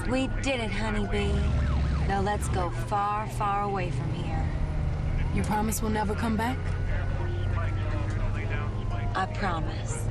We did it, honeybee. Now let's go far, far away from here. You promise we'll never come back? I promise.